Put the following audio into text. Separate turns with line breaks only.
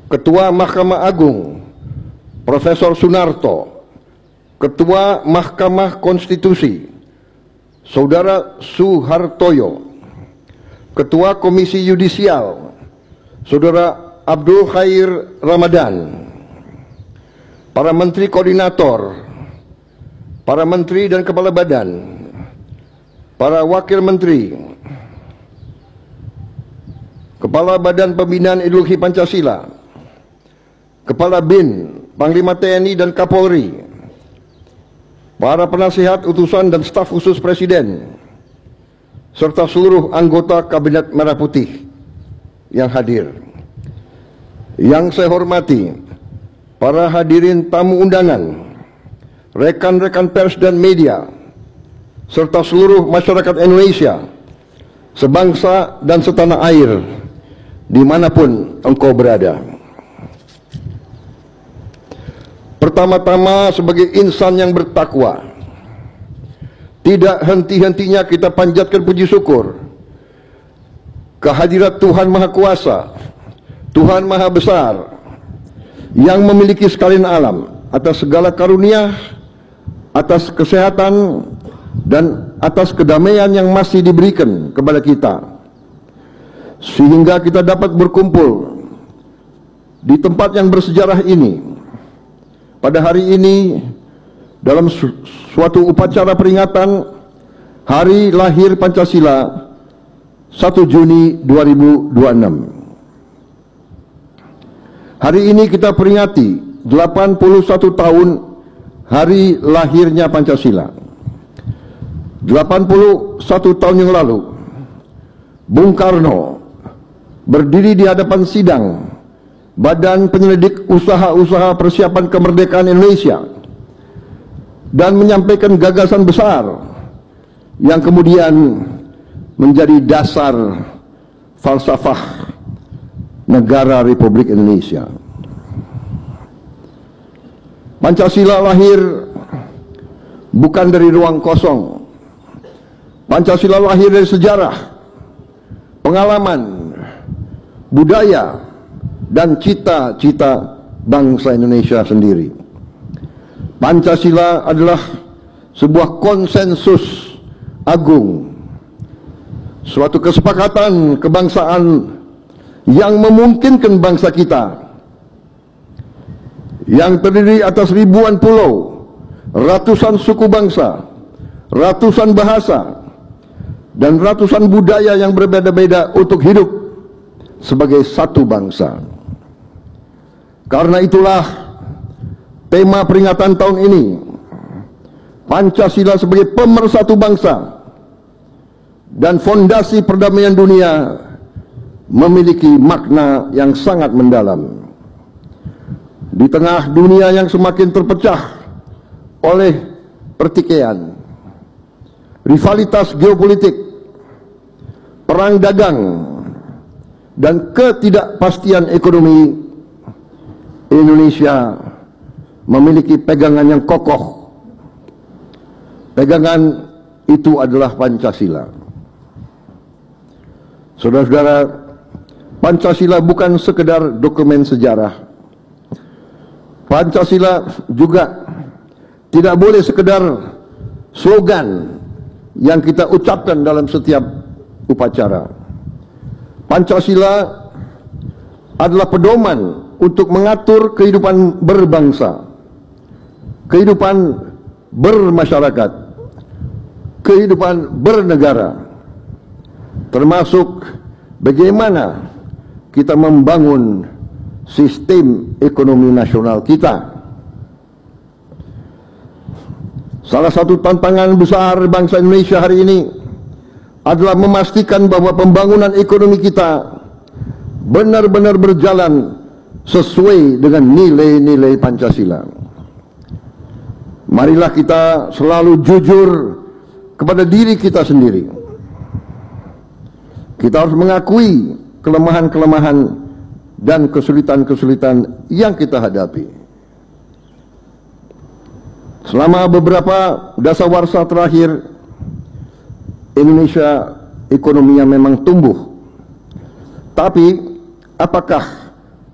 Ketua Mahkamah Agung Profesor Sunarto, Ketua Mahkamah Konstitusi Saudara Suhartoyo, Ketua Komisi Yudisial Saudara Abdul Khair Ramadan, para Menteri Koordinator, para Menteri dan Kepala Badan, para Wakil Menteri, Kepala Badan Pembinaan Ideologi Pancasila, Kepala BIN, Panglima TNI dan Kapolri, para penasihat utusan dan staf khusus Presiden, serta seluruh anggota Kabinet Merah Putih yang hadir. Yang saya hormati para hadirin tamu undangan, rekan-rekan pers dan media, serta seluruh masyarakat Indonesia, sebangsa dan setanah air, dimanapun engkau berada. Pertama-tama, sebagai insan yang bertakwa, tidak henti-hentinya kita panjatkan puji syukur kehadirat Tuhan Maha Kuasa, Tuhan Maha Besar, yang memiliki sekalian alam, atas segala karunia, atas kesehatan, dan atas kedamaian yang masih diberikan kepada kita, sehingga kita dapat berkumpul di tempat yang bersejarah ini pada hari ini dalam suatu upacara peringatan Hari Lahir Pancasila 1 Juni 2026. Hari ini kita peringati 81 tahun hari lahirnya Pancasila. 81 tahun yang lalu, Bung Karno berdiri di hadapan sidang Badan Penyelidik Usaha-Usaha Persiapan Kemerdekaan Indonesia dan menyampaikan gagasan besar yang kemudian menjadi dasar falsafah negara Republik Indonesia. Pancasila lahir bukan dari ruang kosong. Pancasila lahir dari sejarah, pengalaman, budaya, dan cita-cita bangsa Indonesia sendiri. Pancasila adalah sebuah konsensus agung, suatu kesepakatan kebangsaan yang memungkinkan bangsa kita yang terdiri atas ribuan pulau, ratusan suku bangsa, ratusan bahasa, dan ratusan budaya yang berbeda-beda untuk hidup sebagai satu bangsa. Karena itulah tema peringatan tahun ini, Pancasila sebagai pemersatu bangsa dan fondasi perdamaian dunia, memiliki makna yang sangat mendalam. Di tengah dunia yang semakin terpecah oleh pertikaian, rivalitas geopolitik, perang dagang, dan ketidakpastian ekonomi, Indonesia memiliki pegangan yang kokoh. Pegangan itu adalah Pancasila. Saudara-saudara, Pancasila bukan sekedar dokumen sejarah. Pancasila juga tidak boleh sekedar slogan yang kita ucapkan dalam setiap upacara. Pancasila adalah pedoman untuk mengatur kehidupan berbangsa, kehidupan bermasyarakat, kehidupan bernegara, termasuk bagaimana kita membangun sistem ekonomi nasional kita. Salah satu tantangan besar bangsa Indonesia hari ini adalah memastikan bahwa pembangunan ekonomi kita benar-benar berjalan sesuai dengan nilai-nilai Pancasila. Marilah kita selalu jujur kepada diri kita sendiri. Kita harus mengakui kelemahan-kelemahan dan kesulitan-kesulitan yang kita hadapi. Selama beberapa dasawarsa terakhir, Indonesia ekonominya memang tumbuh. Tapi apakah